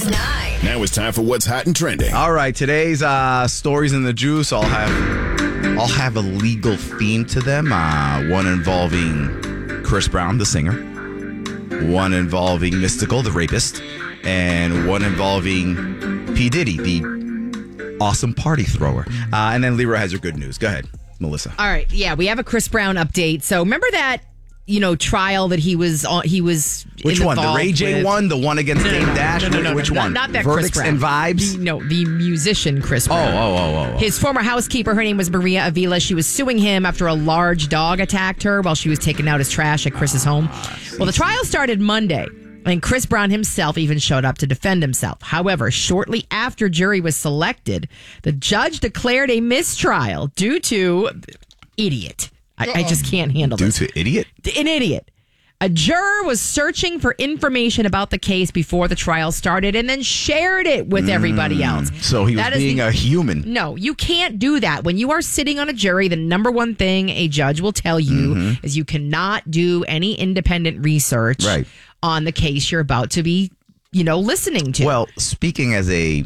Mix 9. Now it's time for what's hot and trending. All right, today's stories in the juice all have a legal theme to them. One involving Chris Brown, the singer. One involving Mystical, the rapist. And one involving P. Diddy, the awesome party thrower. And then Leroy has your good news. Go ahead, Melissa. All right. Yeah, we have a Chris Brown update. So remember that, trial that he was on. Which one? The Ray J with? one? The one against Dame Dash? Which one? Not that Verdicts Chris Brown. and Vibes? The musician Chris Brown. Oh. His former housekeeper, her name was Maria Avila. She was suing him after a large dog attacked her while she was taking out his trash at Chris's home. Well, the trial started Monday, and Chris Brown himself even showed up to defend himself. However, shortly after jury was selected, the judge declared a mistrial due to idiot. I just can't handle this. Due to idiot? An idiot. A juror was searching for information about the case before the trial started and then shared it with everybody else. So he was being a human. No, you can't do that. When you are sitting on a jury, the number one thing a judge will tell you is you cannot do any independent research on the case you're about to be, listening to. Well, speaking as a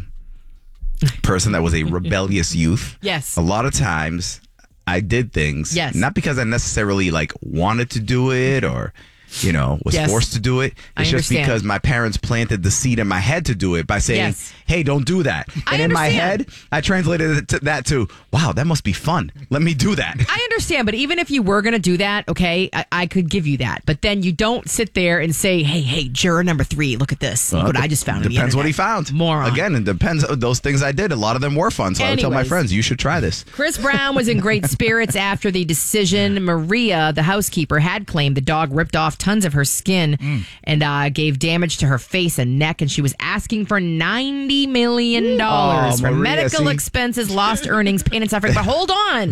person that was a rebellious youth, yes, a lot of times I did things, not because I necessarily wanted to do it or, was forced to do it. It's just because my parents planted the seed in my head to do it by saying, hey, don't do that. And in my head, I translated that to, wow, that must be fun. Let me do that. I understand, but even if you were going to do that, okay, I could give you that. But then you don't sit there and say, hey, juror number 3, look at this. Look what I just found. Depends what he found. Moron. Again, it depends. Those things I did, a lot of them were fun. So I would tell my friends, you should try this. Chris Brown was in great spirits after the decision. Maria, the housekeeper, had claimed the dog ripped off tons of her skin and gave damage to her face and neck, and she was asking for $90 million for medical expenses, lost earnings, pain and suffering. But hold on.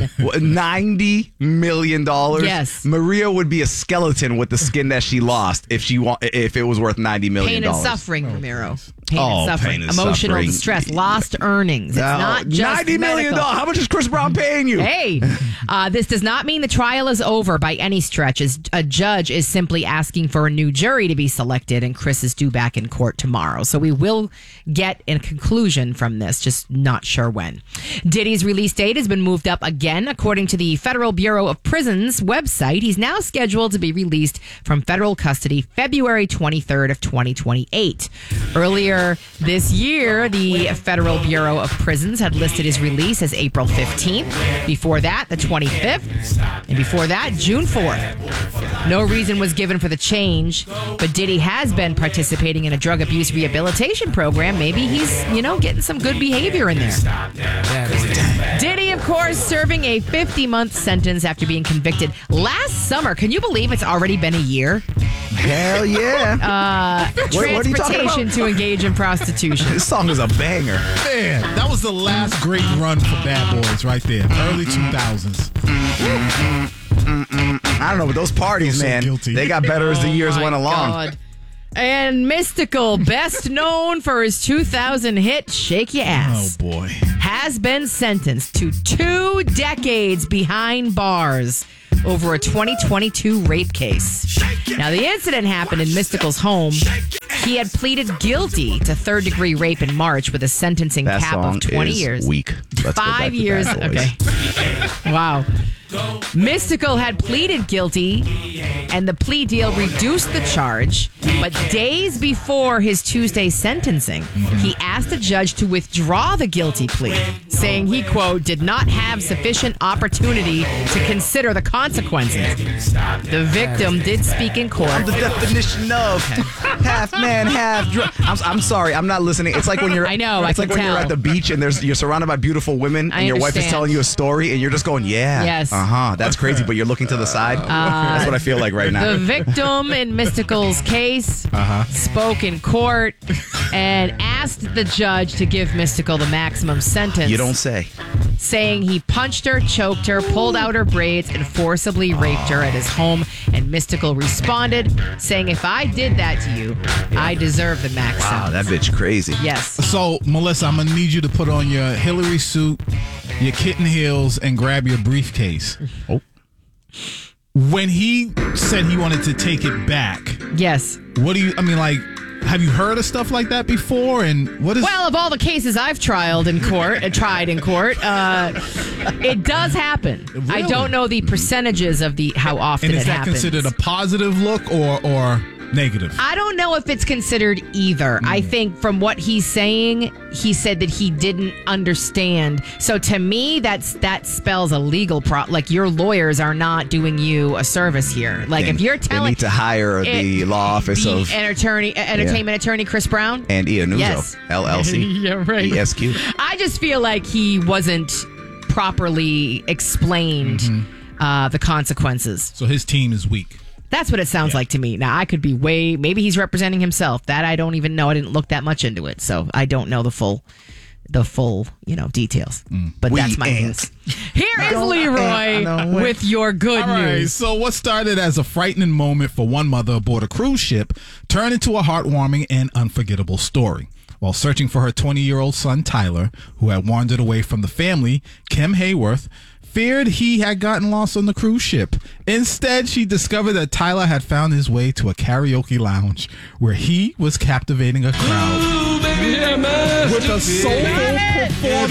$90 million? Yes. Maria would be a skeleton with the skin that she lost if it was worth $90 million. Pain and suffering, Ramiro. Pain and suffering. Emotional distress. Lost earnings. It's not just $90 million. How much is Chris Brown paying you? Hey, this does not mean the trial is over by any stretch. A judge is simply asking for a new jury to be selected, and Chris is due back in court tomorrow. So we will get a conclusion from this, just not sure when. Diddy's release date has been moved up again. According to the Federal Bureau of Prisons website, he's now scheduled to be released from federal custody February 23rd of 2028. Earlier this year, the Federal Bureau of Prisons had listed his release as April 15th. Before that, the 25th. And before that, June 4th. No reason was given for the change, but Diddy has been participating in a drug abuse rehabilitation program. Maybe he's, getting some good behavior in there. Diddy, of course, serving a 50-month sentence after being convicted last summer. Can you believe it's already been a year? Hell yeah. Transportation to engage in prostitution. This song is a banger. Man, that was the last great run for Bad Boys right there. Early 2000s. I don't know, but those parties, man, they got better as the years went along. God. And Mystical, best known for his 2000 hit Shake Your Ass, oh boy, has been sentenced to 2 decades behind bars over a 2022 rape case. Now, the incident happened in Mystical's home. He had pleaded guilty to third-degree rape in March with a sentencing cap of 20 years. Weak. Let's 5 years. Okay. Wow. Mystical had pleaded guilty, and the plea deal reduced the charge. But days before his Tuesday sentencing, he asked the judge to withdraw the guilty plea, saying he, quote, did not have sufficient opportunity to consider the consequences. The victim did speak in court. I'm the definition of half man, half drunk. I'm sorry, I'm not listening. It's like when you're. I know. It's like when you're at the beach and you're surrounded by beautiful women, and your wife is telling you a story, and you're just going, yeah, yes, that's crazy. But you're looking to the side. That's what I feel like right now. The victim in Mystical's case spoke in court and asked the judge to give Mystical the maximum sentence. You don't say. Saying he punched her, choked her, pulled out her braids, and forcibly raped her at his home. And Mystical responded, saying, if I did that to you, I deserve the max Wow, sentence. that bitch crazy. Yes. So, Melissa, I'm going to need you to put on your Hillary suit, your kitten heels, and grab your briefcase. Oh. When he said he wanted to take it back, Yes. what do you, Have you heard of stuff like that before? And what is? Well, of all the cases I've tried in court, it does happen. Really? I don't know the percentages of how often and it is that happens. considered a positive look or negative? I don't know if it's considered either. I think from what he's saying, he said that he didn't understand. So to me, that spells a legal like your lawyers are not doing you a service here. Like if you're They telling, need to hire the law office of entertainment attorney Chris Brown and Iannuzo, Yes. LLC, Yeah, right. ESQ. I just feel like he wasn't properly explained the consequences. So his team is weak. That's what it sounds like to me. Now, I could be maybe he's representing himself. That I don't even know. I didn't look that much into it, so I don't know the full details. But that's my guess. Here is Leroy with your good All right, news. so what started as a frightening moment for one mother aboard a cruise ship turned into a heartwarming and unforgettable story. While searching for her 20-year-old son, Tyler, who had wandered away from the family, Kim Hayworth feared he had gotten lost on the cruise ship. Instead, she discovered that Tyler had found his way to a karaoke lounge where he was captivating a crowd with a soulful performance